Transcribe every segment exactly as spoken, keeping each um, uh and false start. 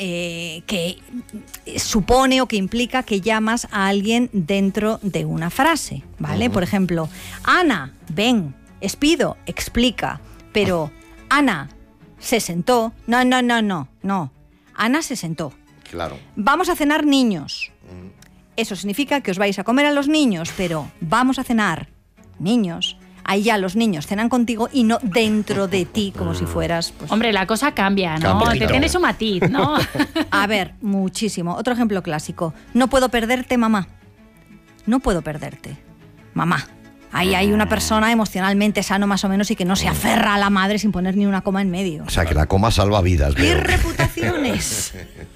eh, que supone o que implica que llamas a alguien dentro de una frase, ¿vale? Uh-huh. Por ejemplo, Ana, ven, Espido, explica, pero Ana se sentó. No, no, no, no, no. Ana se sentó. Claro. Vamos a cenar, niños. Uh-huh. Eso significa que os vais a comer a los niños, pero vamos a cenar, niños. Ahí ya los niños cenan contigo y no dentro de ti, como si fueras... Pues... Hombre, la cosa cambia, ¿no? Cambia, Te tienes un matiz, ¿no? A ver, muchísimo. Otro ejemplo clásico. No puedo perderte, mamá. No puedo perderte, mamá. Ahí hay una persona emocionalmente sano más o menos y que no se aferra a la madre sin poner ni una coma en medio. O sea, que la coma salva vidas. ¡Qué reputaciones!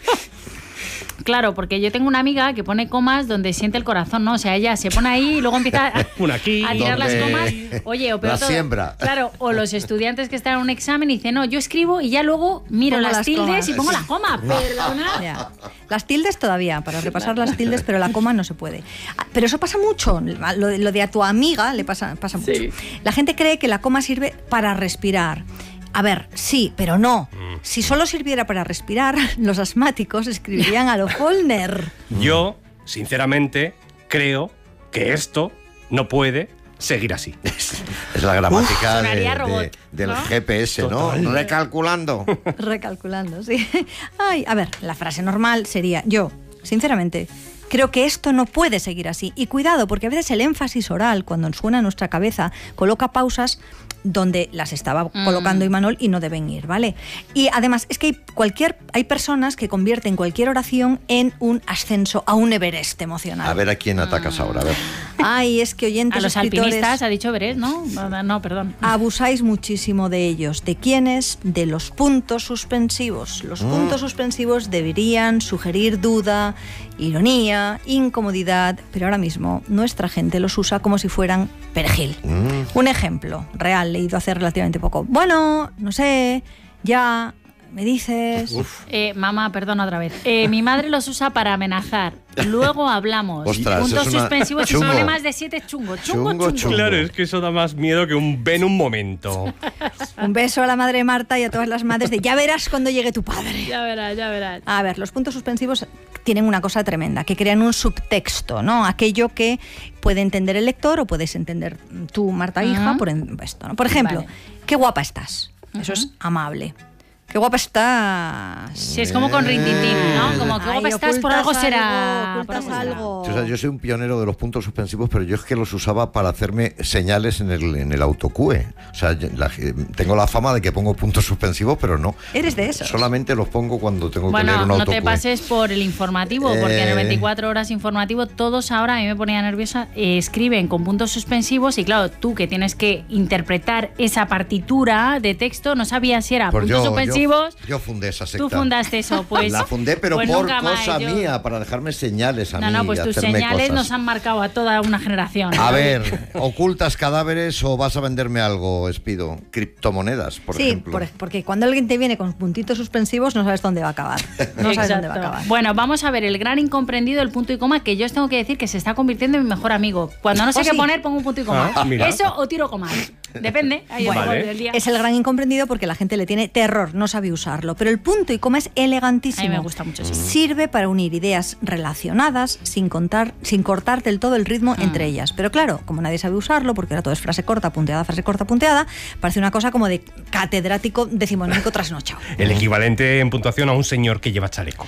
Claro, porque yo tengo una amiga que pone comas donde siente el corazón, ¿no? O sea, ella se pone ahí y luego empieza a, aquí, a tirar las comas. Oye, o peor la todo, siembra. Claro, o los estudiantes que están en un examen y dicen, no, yo escribo y ya luego miro pongo las, las tildes comas. y pongo la coma. Perdona. Ya. Las tildes todavía, para repasar las tildes, pero la coma no se puede. Pero eso pasa mucho. Lo de, lo de a tu amiga le pasa, pasa mucho. Sí. La gente cree que la coma sirve para respirar. A ver, sí, pero no. Si solo sirviera para respirar, los asmáticos escribirían a lo Follner. Yo, sinceramente, creo que esto no puede seguir así. Es la gramática Uf, de, de, robot, del ¿no? G P S, ¿no? Total. Recalculando. Recalculando, sí. Ay, a ver, la frase normal sería, yo, sinceramente, creo que esto no puede seguir así. Y cuidado, porque a veces el énfasis oral, cuando suena en nuestra cabeza, coloca pausas donde las estaba Mm. colocando Imanol y no deben ir, ¿vale? Y además, es que hay, cualquier, hay personas que convierten cualquier oración en un ascenso a un Everest emocional. A ver a quién atacas ahora, a ver. Ay, es que oyentes A los escritores, alpinistas, ha dicho Everest, ¿no? No, no, perdón. abusáis muchísimo de ellos. ¿De quiénes? De los puntos suspensivos. Los Mm. puntos suspensivos deberían sugerir duda, ironía, incomodidad, pero ahora mismo nuestra gente los usa como si fueran perejil. Mm. Un ejemplo real, leído hace relativamente poco. Bueno, no sé, ya, me dices... Uf. Eh, mamá, perdona otra vez. Eh, mi madre los usa para amenazar. Luego hablamos. Ostras, Puntos es una- suspensivos y chungo. pone más de siete, chungo. Chungo, Chungo, chungo. chungo. Claro, es que eso da más miedo que un ven un momento. Un beso a la madre Marta y a todas las madres de ya verás cuando llegue tu padre. Ya verás, ya verás. A ver, los puntos suspensivos tienen una cosa tremenda, que crean un subtexto, ¿no? Aquello que puede entender el lector o puedes entender tú, Marta hija, Ujú. por en- esto, ¿no? Por ejemplo, Vale. qué guapa estás. Eso Ujú. es amable. Qué guapa estás. Sí, es como con rintintín, ¿no? Como que Ay, guapa estás, por ocultas algo será. algo, por ocultas algo será. algo. O sea, yo soy un pionero de los puntos suspensivos, pero yo es que los usaba para hacerme señales en el, en el autocue. O sea, yo- la- tengo la fama de que pongo puntos suspensivos, pero no. Eres de esos. Solamente los pongo cuando tengo que leer Bueno, un no autocue. te pases por el informativo, porque en el Eh. veinticuatro horas informativo todos ahora, a mí me ponía nerviosa, eh, escriben con puntos suspensivos y claro, tú que tienes que interpretar esa partitura de texto, no sabías si era Pues puntos yo, suspensivos. yo, yo fundé esa secta. Tú fundaste eso, pues. La fundé, pero pues por nunca más, cosa yo- mía, para dejarme señales a No, mí. no, pues y tus hacerme señales cosas. nos han marcado a toda una generación. A ver, ¿ocultas cadáveres o vas a venderme algo, Espido? Criptomonedas, por sí, ejemplo. por- porque cuando alguien te viene con puntitos suspensivos no sabes dónde va a acabar. No sabes dónde va a Exacto. acabar. Bueno, vamos a ver el gran incomprendido del punto y coma, que yo os tengo que decir que se está convirtiendo en mi mejor amigo. Cuando no sé ¿Oh, qué sí? poner, pongo un punto y coma. Ah, mira. Eso o tiro comas. Depende. Ahí Bueno, es Vale. igual del día. Es el gran incomprendido porque la gente le tiene terror, no sabe usarlo. Pero el punto y coma es elegantísimo. A mí me gusta mucho eso. Sirve para unir ideas relacionadas sin, contar, sin cortar del todo el ritmo Mm. entre ellas. Pero claro, como nadie sabe usarlo, porque ahora todo es frase corta, punteada, frase corta, punteada, parece una cosa como de catedrático decimonónico trasnochado. El equivalente en puntuación a un señor que lleva chaleco.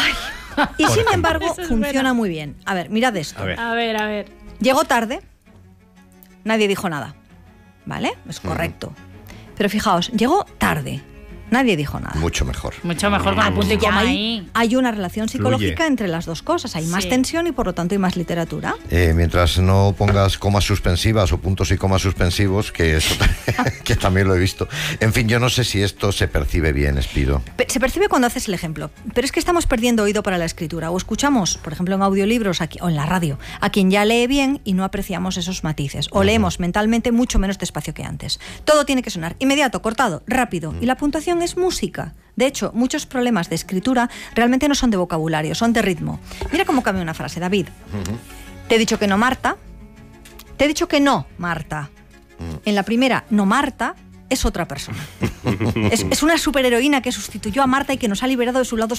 Y sin ejemplo. embargo, Eso es funciona buena. muy bien. A ver, mirad esto. A ver. A ver, a ver. Llegó tarde, nadie dijo nada. ¿Vale? Es correcto. Pero fijaos, llegó tarde, nadie dijo nada. Mucho mejor. Mucho mejor con el punto y Como coma hay, ahí. hay una relación psicológica Fluye. entre las dos cosas. Hay más Sí. tensión y por lo tanto hay más literatura. Eh, mientras no pongas comas suspensivas o puntos y comas suspensivos, que eso que también lo he visto. En fin, yo no sé si esto se percibe bien, Espido. Pe- Se percibe cuando haces el ejemplo, pero es que estamos perdiendo oído para la escritura. O escuchamos, por ejemplo, en audiolibros aquí, o en la radio, a quien ya lee bien y no apreciamos esos matices. O leemos mentalmente mucho menos despacio que antes. Todo tiene que sonar inmediato, cortado, rápido. Y la puntuación es música. De hecho, muchos problemas de escritura realmente no son de vocabulario, son de ritmo. Mira cómo cambia una frase, David. Te he dicho que no, Marta. Te he dicho que no, Marta. En la primera, no, Marta, es otra persona. es, es una superheroína que sustituyó a Marta y que nos ha liberado de su lado